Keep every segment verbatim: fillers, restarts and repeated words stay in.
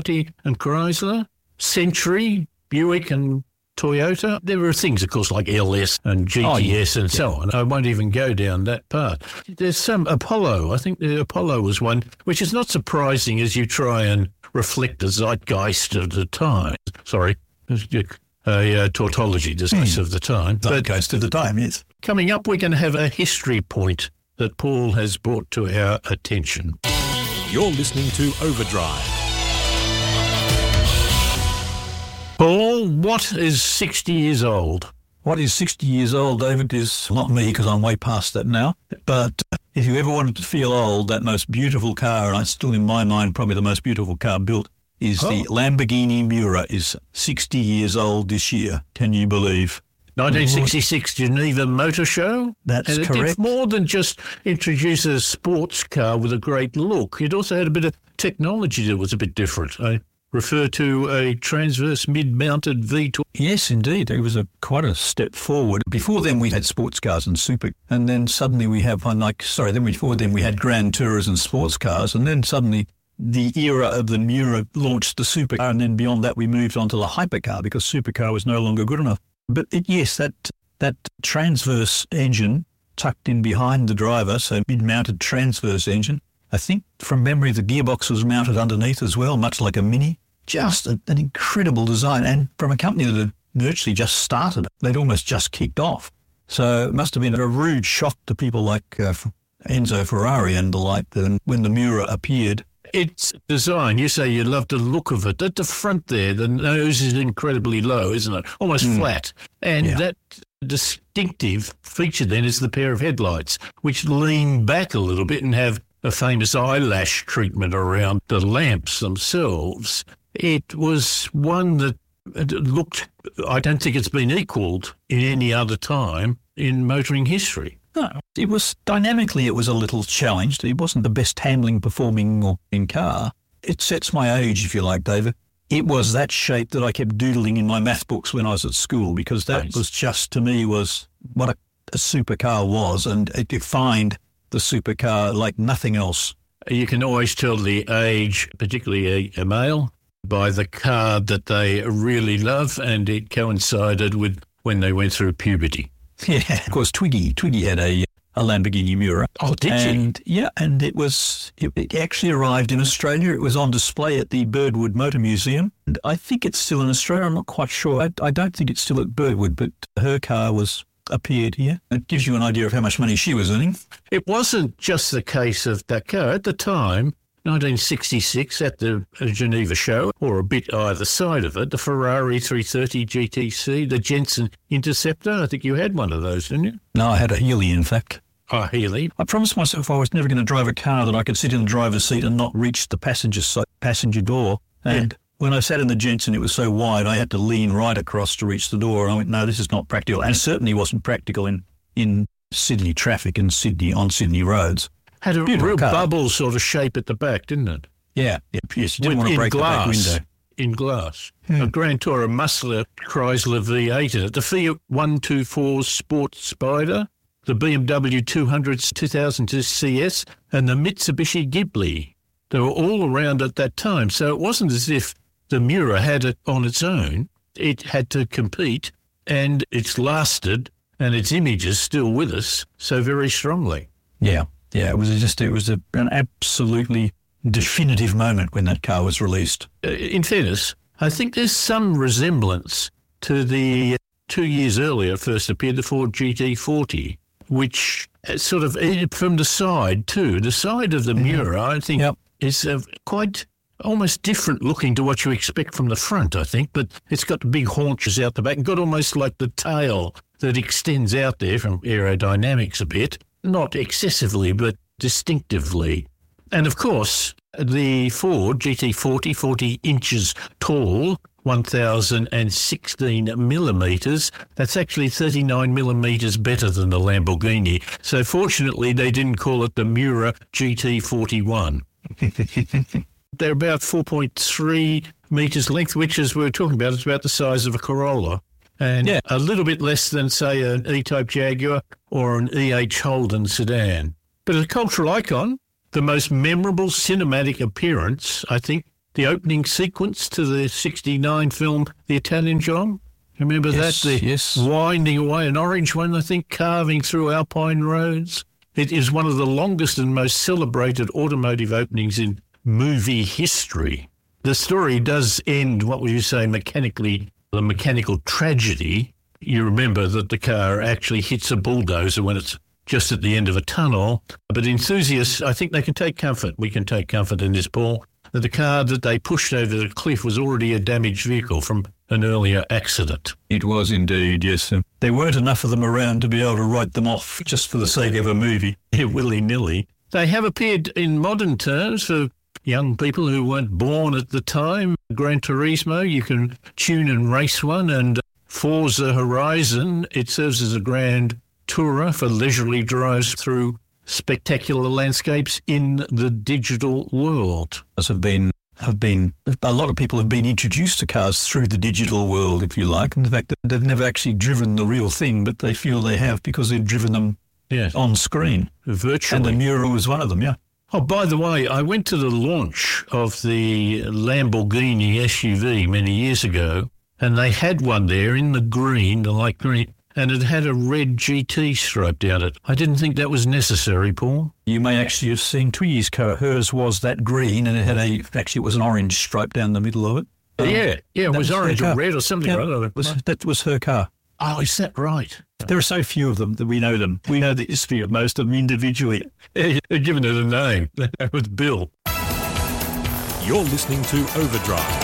and Chrysler, Century, Buick and Toyota. There were things, of course, like L S and G T S oh, yeah. and so on. I won't even go down that part. There's some Apollo. I think the Apollo was one, which is not surprising as you try and reflect the zeitgeist of the time. Sorry, a uh, tautology discuss mm. of the time. Zeitgeist of the time, yes. Coming up, we're going to have a history point that Paul has brought to our attention. You're listening to Overdrive. Paul, what is sixty years old? What is sixty years old, David, is not me because I'm way past that now. But if you ever wanted to feel old, that most beautiful car, and it's still in my mind probably the most beautiful car built, is oh. the Lamborghini Miura, is sixty years old this year. Can you believe? nineteen sixty-six Geneva Motor Show. That's and it correct. Did more than just introduce a sports car with a great look. It also had a bit of technology that was a bit different. I refer to a transverse mid-mounted V twelve. Yes, indeed. It was a quite a step forward. Before then, we had sports cars and super, and then suddenly we have like sorry. Then before then we had Grand Tours and sports cars, and then suddenly the era of the Miura launched the supercar, and then beyond that we moved on to the hypercar because supercar was no longer good enough. But it, yes, that that transverse engine tucked in behind the driver, so mid-mounted transverse engine. I think from memory the gearbox was mounted underneath as well, much like a Mini. Just a, an incredible design, and from a company that had virtually just started. They'd almost just kicked off. So it must have been a rude shock to people like uh, Enzo Ferrari and the like when the Miura appeared. Its design, you say you love the look of it. At the front there, the nose is incredibly low, isn't it? Almost mm. flat. And yeah. that distinctive feature then is the pair of headlights, which lean back a little bit and have a famous eyelash treatment around the lamps themselves. It was one that looked, I don't think it's been equalled in any other time in motoring history. No, it was dynamically, it was a little challenged. It wasn't the best handling, performing or in car. It sets my age, if you like, David. It was that shape that I kept doodling in my math books when I was at school because that nice. was just, to me, was what a, a supercar was, and it defined the supercar like nothing else. You can always tell the age, particularly a, a male, by the car that they really love, and it coincided with when they went through puberty. Yeah, of course, Twiggy. Twiggy had a, a Lamborghini Miura. Oh, did and, she? Yeah, and it was it, it actually arrived in Australia. It was on display at the Birdwood Motor Museum. And I think it's still in Australia. I'm not quite sure. I, I don't think it's still at Birdwood, but her car was appeared here. It gives you an idea of how much money she was earning. It wasn't just the case of that car. At the time, nineteen sixty-six, at the Geneva show, or a bit either side of it, the Ferrari three thirty G T C, the Jensen Interceptor. I think you had one of those, didn't you? No, I had a Healey, in fact. Oh, Healey. I promised myself I was never going to drive a car that I could sit in the driver's seat and not reach the passenger side, passenger door. And yeah. when I sat in the Jensen, it was so wide, I had to lean right across to reach the door. And I went, no, this is not practical. And it certainly wasn't practical in, in Sydney traffic and Sydney on Sydney roads. Had a Beautiful real car. Bubble sort of shape at the back, didn't it? Yeah. yeah yes, you didn't With, want to break glass, the back window. In glass. Hmm. A Grand Tourer Muscular Chrysler V eight in it. The Fiat one twenty-four Sport Spider, the B M W two hundred two thousand two C S, and the Mitsubishi Ghibli. They were all around at that time. So it wasn't as if the Miura had it on its own. It had to compete, and it's lasted, and its image is still with us so very strongly. Yeah. Yeah, it was just, it was a, an absolutely definitive moment when that car was released. Uh, in fairness, I think there's some resemblance to the two years earlier first appeared the Ford G T forty, which sort of, from the side too, the side of the Miura, mm-hmm. I think, yep. is uh, quite almost different looking to what you expect from the front, I think, but it's got the big haunches out the back and got almost like the tail that extends out there from aerodynamics a bit. Not excessively, but distinctively. And of course, the Ford G T forty, forty inches tall, one thousand sixteen millimetres. That's actually thirty-nine millimetres better than the Lamborghini. So fortunately, they didn't call it the Miura G T forty-one. They're about four point three metres length, which, as we were talking about, is about the size of a Corolla. And yeah. a little bit less than, say, an E-Type Jaguar or an E H Holden sedan. But as a cultural icon, the most memorable cinematic appearance, I think, the opening sequence to the sixty-nine film, The Italian Job? Remember Yes, that? The yes. winding away, an orange one, I think, carving through Alpine roads. It is one of the longest and most celebrated automotive openings in movie history. The story does end, what would you say, mechanically, the mechanical tragedy. You remember that the car actually hits a bulldozer when it's just at the end of a tunnel. But enthusiasts, I think they can take comfort. We can take comfort in this, Paul, that the car that they pushed over the cliff was already a damaged vehicle from an earlier accident. It was indeed, yes. Um, there weren't enough of them around to be able to write them off just for the sake of a movie. Yeah, willy-nilly. They have appeared in modern terms for young people who weren't born at the time. Gran Turismo, you can tune and race one, and Forza Horizon, it serves as a grand tourer for leisurely drives through spectacular landscapes in the digital world. Have been, have been, a lot of people have been introduced to cars through the digital world, if you like, and the fact that they've never actually driven the real thing, but they feel they have because they've driven them Yes. on screen. Virtually. And the Miura was one of them, yeah. Oh, by the way, I went to the launch of the Lamborghini S U V many years ago, and they had one there in the green, the light green, and it had a red G T stripe down it. I didn't think that was necessary, Paul. You may actually have seen Twiggy's car. Hers was that green, and it had a, actually it was an orange stripe down the middle of it. Um, yeah, yeah, it that was her orange or car. red or something. Yeah, or other. it was, that was her car. Oh, is that right? There are so few of them that we know them. We know the history of most of them individually. Yeah, you've given it a name. That was Bill. You're listening to Overdrive.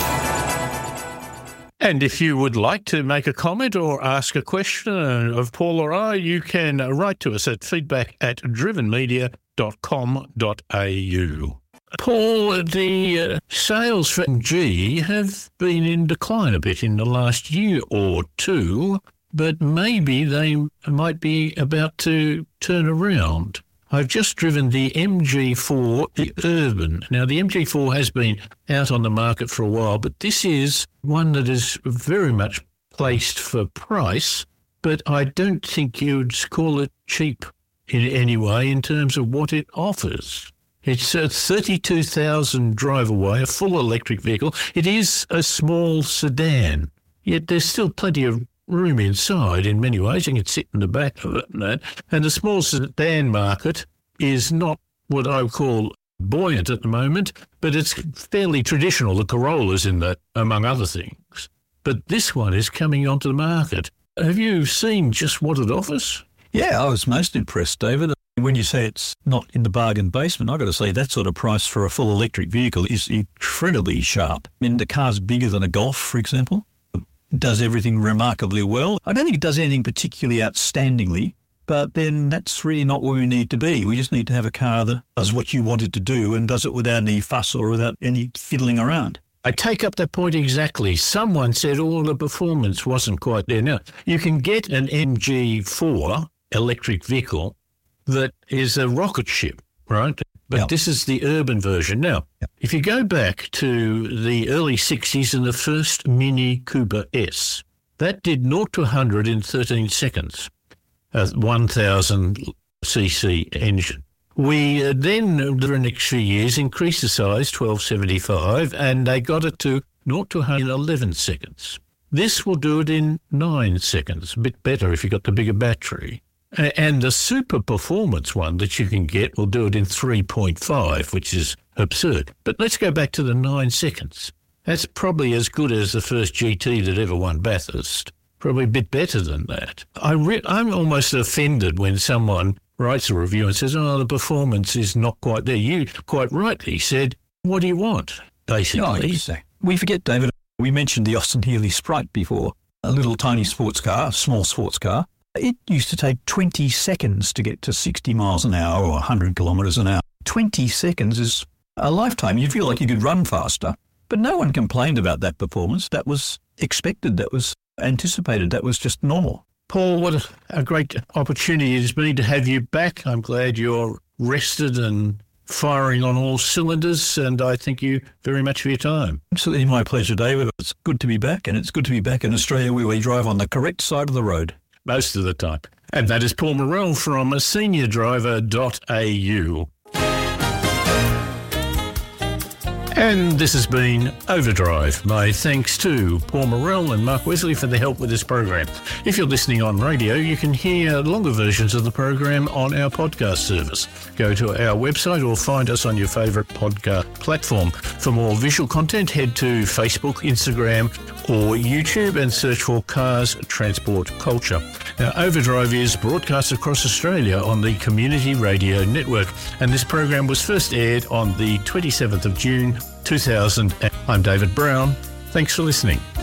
And if you would like to make a comment or ask a question of Paul or I, you can write to us at feedback at driven media dot com dot a u. Paul, the uh, sales for M G have been in decline a bit in the last year or two, but maybe they might be about to turn around. I've just driven the M G four, the Urban. Now, the M G four has been out on the market for a while, but this is one that is very much placed for price, but I don't think you'd call it cheap in any way in terms of what it offers. It's a thirty-two thousand drive away, a full electric vehicle. It is a small sedan, yet there's still plenty of room inside in many ways. You can sit in the back of it and that. And the small sedan market is not what I would call buoyant at the moment, but it's fairly traditional. The Corolla's in that, among other things. But this one is coming onto the market. Have you seen just what it offers? Yeah, I was most impressed, David. When you say it's not in the bargain basement, I've got to say that sort of price for a full electric vehicle is incredibly sharp. I mean, the car's bigger than a Golf, for example. It does everything remarkably well. I don't think it does anything particularly outstandingly, but then that's really not where we need to be. We just need to have a car that does what you want it to do and does it without any fuss or without any fiddling around. I take up that point exactly. Someone said all the performance wasn't quite there. Now, you can get an M G four electric vehicle that is a rocket ship, right? But Yep. this is the urban version. Now, Yep. if you go back to the early sixties and the first Mini Cooper S, that did zero to one hundred in thirteen seconds, a one thousand c c engine. We uh, then, during the next few years, increased the size, twelve seventy-five, and they got it to zero to one hundred in eleven seconds. This will do it in nine seconds, a bit better if you've got the bigger battery. And the super performance one that you can get will do it in three point five, which is absurd. But let's go back to the nine seconds. That's probably as good as the first G T that ever won Bathurst. Probably a bit better than that. I re- I'm almost offended when someone writes a review and says, oh, the performance is not quite there. You quite rightly said, what do you want, basically? No, exactly. We forget, David, we mentioned the Austin Healey Sprite before, a little tiny sports car, a small sports car. It used to take twenty seconds to get to sixty miles an hour or one hundred kilometres an hour. twenty seconds is a lifetime. You feel like you could run faster. But no one complained about that performance. That was expected. That was anticipated. That was just normal. Paul, what a, a great opportunity it has been to have you back. I'm glad you're rested and firing on all cylinders, and I thank you very much for your time. Absolutely my pleasure, David. It's good to be back, and it's good to be back in Australia where we drive on the correct side of the road. Most of the time. And that is Paul Morrell from senior driver dot a u. And this has been Overdrive. My thanks to Paul Morrell and Mark Wesley for their help with this program. If you're listening on radio, you can hear longer versions of the program on our podcast service. Go to our website or find us on your favourite podcast platform. For more visual content, head to Facebook, Instagram or YouTube and search for Cars Transport Culture. Now, Overdrive is broadcast across Australia on the Community Radio Network, and this program was first aired on the twenty-seventh of June two thousand. I'm David Brown. Thanks for listening.